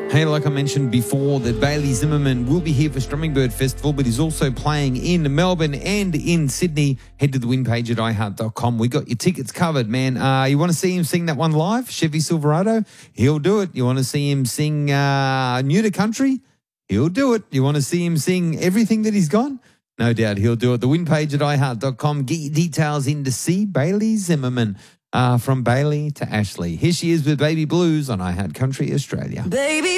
Hey, like I mentioned before, that Bailey Zimmerman will be here for Strummingbird Festival, but he's also playing in Melbourne and in Sydney. Head to the win page at iheart.com. We got your tickets covered, man. You want to see him sing that one live, Chevy Silverado? He'll do it. You want to see him sing New to Country? He'll do it. You want to see him sing everything that he's got? No doubt he'll do it. The win page at iheart.com. Get your details in to see Bailey Zimmerman. From Bailey to Ashley. Here she is with Baby Blues on iHeart Country Australia. Baby